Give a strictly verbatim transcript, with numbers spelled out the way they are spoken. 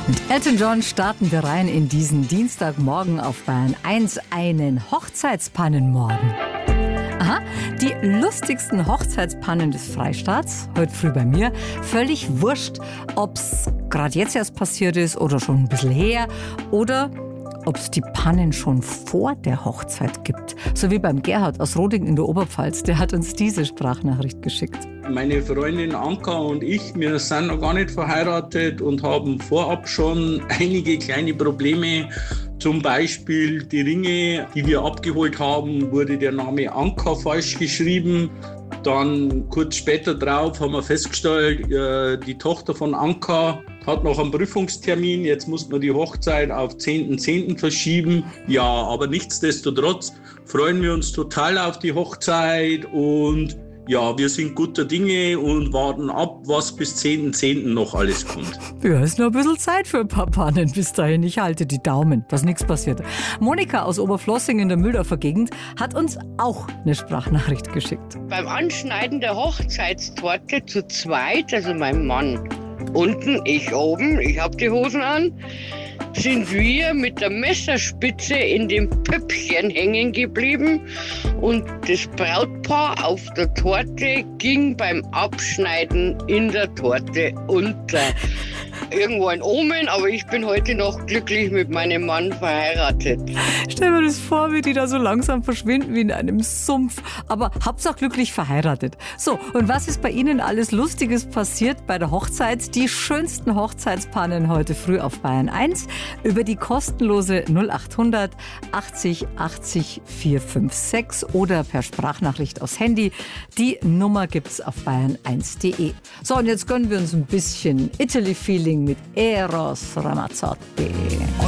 Mit Elton John starten wir rein in diesen Dienstagmorgen auf Bayern eins, einen Hochzeitspannenmorgen. Aha, die lustigsten Hochzeitspannen des Freistaats, heute früh bei mir. Völlig wurscht, ob es gerade jetzt erst passiert ist oder schon ein bisschen her oder ob es die Pannen schon vor der Hochzeit gibt. So wie beim Gerhard aus Roding in der Oberpfalz, der hat uns diese Sprachnachricht geschickt. Meine Freundin Anka und ich, wir sind noch gar nicht verheiratet und haben vorab schon einige kleine Probleme. Zum Beispiel die Ringe, die wir abgeholt haben, wurde der Name Anka falsch geschrieben. Dann kurz später drauf haben wir festgestellt, die Tochter von Anka hat noch einen Prüfungstermin. Jetzt muss man die Hochzeit auf zehnten zehnten verschieben. Ja, aber nichtsdestotrotz freuen wir uns total auf die Hochzeit und ja, wir sind guter Dinge und warten ab, was bis zehnten zehnten noch alles kommt. Ja, ist noch ein bisschen Zeit für ein paar Pannen bis dahin. Ich halte die Daumen, dass nichts passiert. Monika aus Oberflossing in der Mühldorfer Gegend hat uns auch eine Sprachnachricht geschickt. Beim Anschneiden der Hochzeitstorte zu zweit, also mein Mann unten, ich oben, ich habe die Hosen an, sind wir mit der Messerspitze in dem Püppchen hängen geblieben und das Brautpaar auf der Torte ging beim Abschneiden in der Torte unter. Irgendwo ein Omen, aber ich bin heute noch glücklich mit meinem Mann verheiratet. Stell mir das vor, wie die da so langsam verschwinden wie in einem Sumpf. Aber Hauptsache glücklich verheiratet. So, und was ist bei Ihnen alles Lustiges passiert bei der Hochzeit? Die schönsten Hochzeitspannen heute früh auf Bayern eins über die kostenlose null acht hundert achtzig achtzig vierhundertfünfundsechzig oder per Sprachnachricht aufs Handy. Die Nummer gibt's auf bayern eins punkt de. So, und jetzt gönnen wir uns ein bisschen Italy-Feeling mit Eros Ramazzotti.